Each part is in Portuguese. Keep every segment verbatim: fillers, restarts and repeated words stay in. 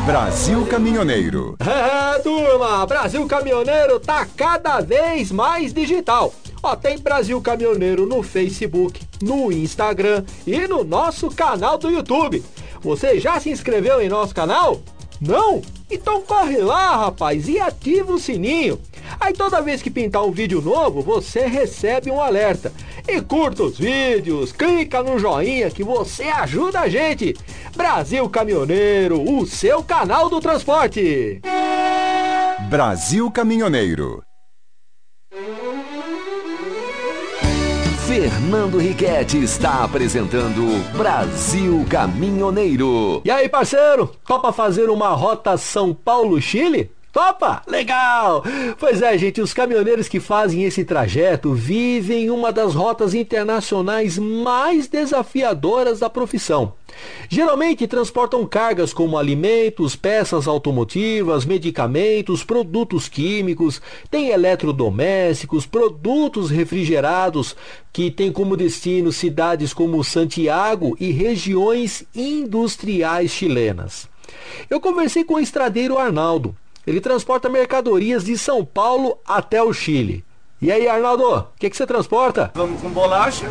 Brasil Caminhoneiro. É, turma, Brasil Caminhoneiro tá cada vez mais digital. Ó, tem Brasil Caminhoneiro no Facebook, no Instagram e no nosso canal do YouTube. Você já se inscreveu em nosso canal? Não? Então corre lá, rapaz, e ativa o sininho. Aí toda vez que pintar um vídeo novo, você recebe um alerta. E curta os vídeos, clica no joinha que você ajuda a gente. Brasil Caminhoneiro, o seu canal do transporte. Brasil Caminhoneiro. Fernando Riquetti está apresentando Brasil Caminhoneiro. E aí, parceiro, topa fazer uma rota São Paulo-Chile? Topa? Legal! Pois é, gente, os caminhoneiros que fazem esse trajeto vivem uma das rotas internacionais mais desafiadoras da profissão. Geralmente transportam cargas como alimentos, peças automotivas, medicamentos, produtos químicos, tem eletrodomésticos, produtos refrigerados, que tem como destino cidades como Santiago e regiões industriais chilenas. Eu conversei com o estradeiro Arnaldo. Ele transporta mercadorias de São Paulo até o Chile. E aí, Arnaldo, o que, que você transporta? Vamos com bolacha,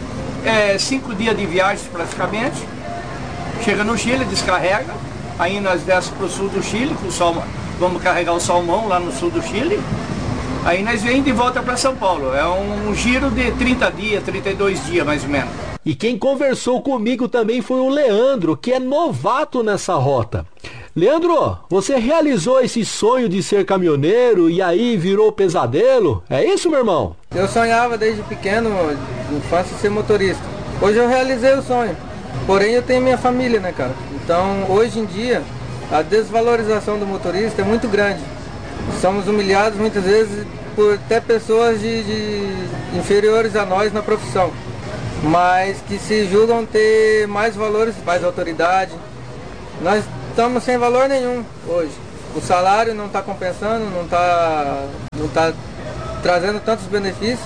é, cinco dias de viagem praticamente. Chega no Chile, descarrega, aí nós descemos para o sul do Chile, com o salmão, vamos carregar o salmão lá no sul do Chile. Aí nós vem de volta para São Paulo. É um giro de trinta dias, trinta e dois dias mais ou menos. E quem conversou comigo também foi o Leandro, que é novato nessa rota. Leandro, você realizou esse sonho de ser caminhoneiro e aí virou pesadelo? É isso, meu irmão? Eu sonhava desde pequeno, de infância, ser motorista. Hoje eu realizei o sonho. Porém, eu tenho minha família, né, cara? Então, hoje em dia, a desvalorização do motorista é muito grande. Somos humilhados muitas vezes por até pessoas de, de inferiores a nós na profissão, mas que se julgam ter mais valores, mais autoridade. Nós estamos sem valor nenhum hoje. O salário não está compensando, não está não tá trazendo tantos benefícios.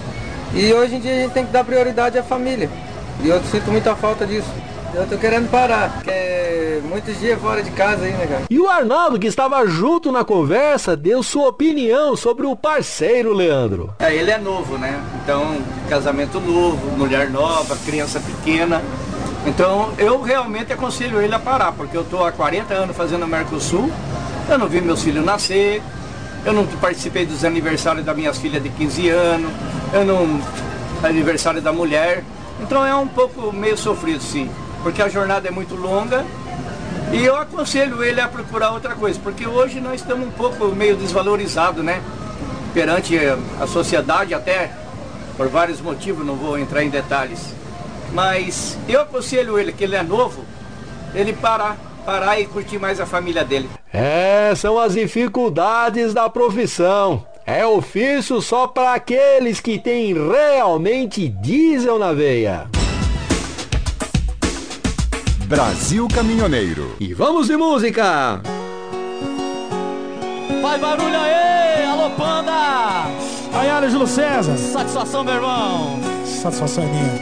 E hoje em dia a gente tem que dar prioridade à família. E eu sinto muita falta disso. Eu tô querendo parar, porque é muitos dias fora de casa aí, né, cara? E o Arnaldo, que estava junto na conversa, deu sua opinião sobre o parceiro, Leandro. É, ele é novo, né? Então, casamento novo, mulher nova, criança pequena. Então, eu realmente aconselho ele a parar, porque eu tô há quarenta anos fazendo Mercosul, eu não vi meus filhos nascer, eu não participei dos aniversários das minhas filhas de quinze anos, eu não... aniversário da mulher. Então é um pouco meio sofrido, sim, porque a jornada é muito longa e eu aconselho ele a procurar outra coisa, porque hoje nós estamos um pouco meio desvalorizados, né, perante a sociedade, até por vários motivos, não vou entrar em detalhes, mas eu aconselho ele, que ele é novo, ele parar, parar e curtir mais a família dele. É, são as dificuldades da profissão. É ofício só para aqueles que têm realmente diesel na veia. Brasil Caminhoneiro. E vamos de música! Faz barulho aí, alô Panda! Aí, Júlio César. Satisfação, meu irmão. Satisfação é minha.